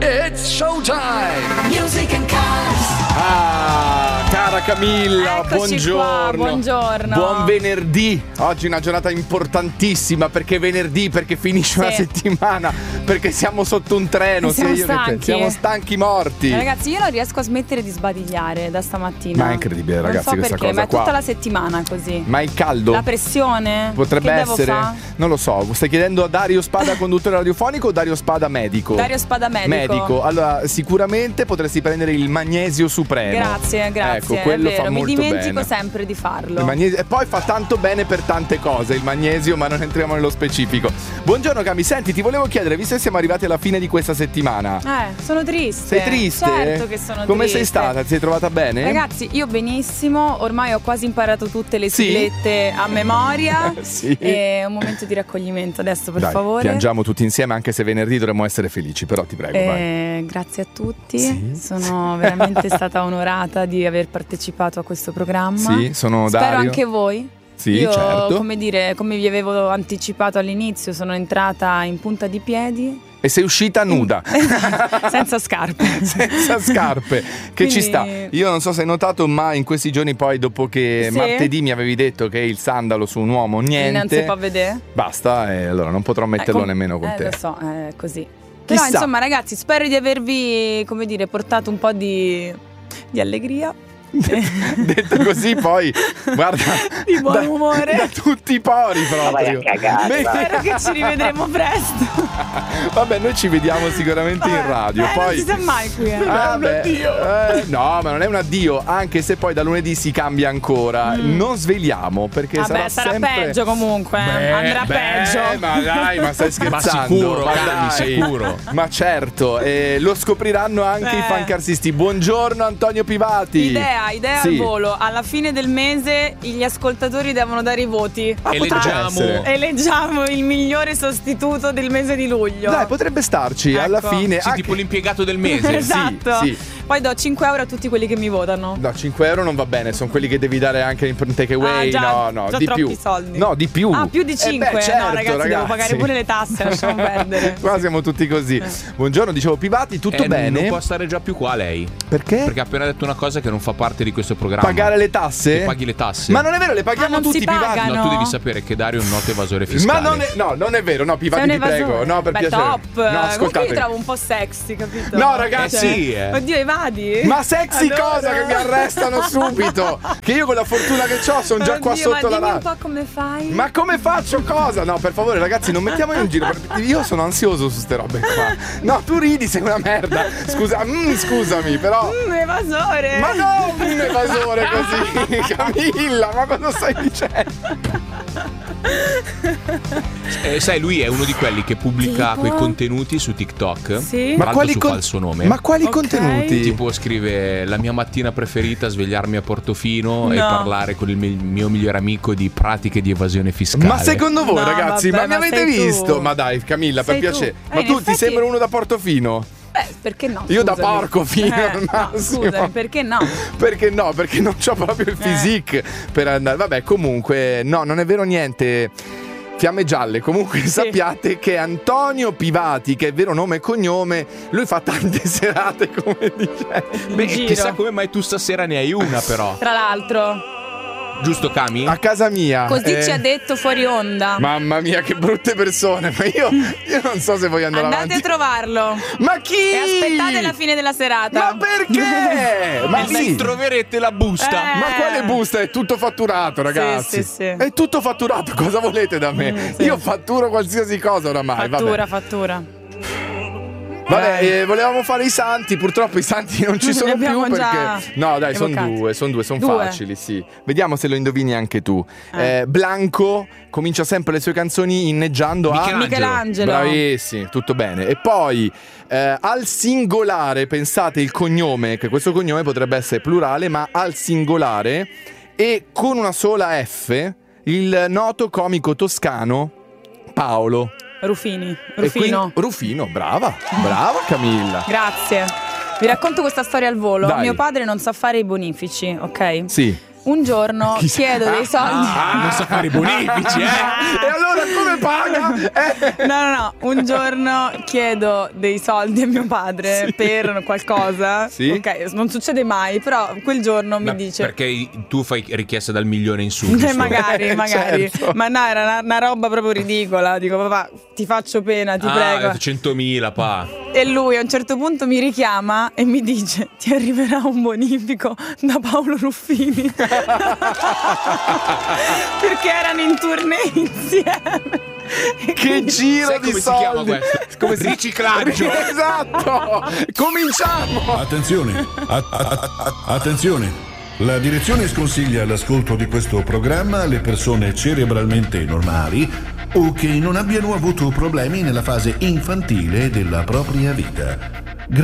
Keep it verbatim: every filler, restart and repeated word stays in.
It's showtime! Music and Cars. Ah, cara Camilla, Eccoci buongiorno. qua, buongiorno. Buon venerdì. Oggi è una giornata importantissima perché è venerdì, perché finisce Sì. una settimana, perché siamo sotto un treno. Siamo sia io che te. stanchi. Siamo stanchi morti. Ragazzi, io non riesco a smettere di sbadigliare da stamattina. Ma è incredibile, ragazzi, non so questa perché, cosa ma è qua. tutta la settimana così. Ma il caldo? La pressione? Potrebbe che essere, devo fa? non lo so. Stai chiedendo a Dario Spada, conduttore radiofonico, o Dario Spada, medico? Dario Spada, medico. Medico. Allora, sicuramente potresti prendere il magnesio supremo. Grazie, grazie. Ecco, quello è vero, fa mi molto dimentico bene. sempre di farlo. Il magnesio, e poi fa tanto bene per tante cose il magnesio, ma non entriamo nello specifico. Buongiorno Cami, senti, ti volevo chiedere, visto che siamo arrivati alla fine di questa settimana. Eh, sono triste. Sei triste? Certo che sono Come triste. sei stata? Ti sei trovata bene? Ragazzi, io benissimo, ormai ho quasi imparato tutte le Sì? siglette a memoria. Sì. È un momento di raccoglimento adesso, per Dai, favore. piangiamo tutti insieme, anche se venerdì dovremmo essere felici, però ti prego, vai. Eh, grazie a tutti, Sì. sono veramente stata onorata di aver partecipato a questo programma. Sì, sono Spero Dario. anche voi. Sì, Io, certo. come dire, come vi avevo anticipato all'inizio, sono entrata in punta di piedi. E sei uscita nuda. Senza scarpe. Senza scarpe, che Quindi- ci sta. Io non so se hai notato, ma in questi giorni poi, dopo che Sì. martedì mi avevi detto che il sandalo su un uomo, niente. Non si può vedere. Basta, e allora non potrò metterlo Eh, com- nemmeno con eh, te. Lo so, è così. Però Chissà. insomma, ragazzi, spero di avervi, come dire, portato un po' di, di allegria. Detto così, poi guarda, Di buon da, umore. da tutti i pori proprio. Beh, Spero che ci rivedremo presto. vabbè, noi ci vediamo sicuramente in radio. Eh, poi non si sa mai qui. Eh. Ah, beh, eh, no, ma non è un addio, anche se poi da lunedì si cambia ancora. Non sveliamo perché Vabbè, sarà sarà sempre peggio comunque. eh. Beh, Andrà beh, peggio. Ma dai, ma stai scherzando? sicuro, Ma Cami, dai. sicuro. Ma certo, e lo scopriranno anche Eh. i fancarsisti. Buongiorno Antonio Pivati. Idea, idea Sì. al volo. Alla fine del mese gli ascoltatori devono dare i voti. Ah, potrebbe Eleggiamo- essere. Eleggiamo il migliore sostituto del mese di luglio. Dai, potrebbe starci Ecco. alla fine. Sì, anche- tipo l'impiegato del mese. Esatto. sì. Poi do cinque euro a tutti quelli che mi votano. No, cinque euro non va bene, sono quelli che devi dare anche in takeaway. Ah, già, no, no, già di troppi più. soldi. No, di più. Ah, più di Eh cinque? beh, certo, no, ragazzi, devo pagare pure le tasse, lasciamo perdere. Qua siamo tutti così. Buongiorno, dicevo Pivati, tutto Eh, bene? Non può stare già più qua lei. Perché? Perché ha appena detto una cosa che non fa parte di questo programma. Pagare le tasse? Che paghi le tasse. Ma non è vero, le paghiamo Ah, non tutti, si Pivati. pagano? No, tu devi sapere che Dario è un noto evasore fiscale. Ma non è, no, non è vero, no, Pivati, Sei un ti prego. evasore. No, per Beh, piacere. top. No, Comunque ascoltate. io trovo un po' sexy, capito? No, ragazzi. Eh sì, eh. Oddio, evadi. Ma sexy Allora. cosa che mi arrestano subito? Che io con la fortuna che ho sono già qua Oddio, sotto ma la dimmi un radio. po' come fai. Ma come faccio cosa? No, per favore, ragazzi, non mettiamo in giro. Io sono ansioso su ste robe qua. No, tu ridi, sei una merda. Scusa, mm, scusami, però. Mm, evasore. Ma no, un evasore così, Camilla, ma cosa stai dicendo? Eh, sai, lui è uno di quelli che pubblica Tipo? quei contenuti su TikTok. Sì. Tra l'altro su con- falso nome. Ma quali Ok. contenuti? Tipo scrive la mia mattina preferita svegliarmi a Portofino e No. parlare con il mi- mio migliore amico di pratiche di evasione fiscale. Ma secondo voi, No, ragazzi, vabbè, ma mi ma avete sei tu. visto? Ma dai, Camilla, per Sei tu. piacere. Eh, Ma in tu ti effetti- sembra uno da Portofino? Beh, perché no? Io da Scusami. Porcofino, Eh, al no, massimo. scusami, perché no? Perché no? Perché non c'ho proprio il Eh. physique per andare. Vabbè, comunque, no, non è vero niente. Fiamme gialle, comunque sappiate che Antonio Pivati, che è vero nome e cognome, lui fa tante serate, come dice. Beh, Giro. chissà come mai tu stasera ne hai una, però. Tra l'altro, Giusto, Cami? A casa mia. così eh, ci ha detto fuori onda. Mamma mia, che brutte persone. Ma io, io non so se voglio andare Andate avanti. a trovarlo Ma chi? e aspettate la fine della serata. Ma perché? Ma E lì sì. troverete la busta. Eh. Ma quale busta? È tutto fatturato, ragazzi. sì, sì. È tutto fatturato. Cosa volete da me? Mm, sì. Io fatturo qualsiasi cosa oramai. Fattura, Vabbè, fattura. Vabbè eh, volevamo fare i santi. Purtroppo i santi non ci Ne sono più abbiamo già perché. No, dai, sono evocati. due. Sono due, sono Due. facili, sì. Vediamo se lo indovini anche tu. Eh. Eh, Blanco comincia sempre le sue canzoni inneggiando a Michelangelo. Michelangelo. Bravissimi, tutto bene. E poi eh, al singolare, pensate il cognome, che questo cognome potrebbe essere plurale, ma al singolare e con una sola F, il noto comico toscano Paolo. Rufini. E Rufino. quindi- Rufino, brava, brava Camilla. Grazie. Vi racconto questa storia al volo. Dai. Mio padre non sa fare i bonifici, ok? Sì. un giorno chiedo dei soldi. Ah, non so fare i bonifici, eh? E allora come paga? Eh. No, no, no, un giorno chiedo dei soldi a mio padre Sì. per qualcosa. Sì. Ok, non succede mai, però quel giorno mi Ma dice. perché tu fai richiesta dal milione in su. Eh, giusto? magari, magari. Certo. Ma no, era una, una roba proprio ridicola. Dico, papà, ti faccio pena, ti ah, prego. centomila, pa. E lui a un certo punto mi richiama e mi dice: ti arriverà un bonifico da Paolo Ruffini. Perché erano in tournée insieme. E Che quindi- giro Sai di come si chiama soldi. questo? Come si- Riciclaggio. Esatto. Cominciamo. Attenzione, a- a- a- attenzione. La direzione sconsiglia l'ascolto di questo programma alle persone cerebralmente normali o che non abbiano avuto problemi nella fase infantile della propria vita.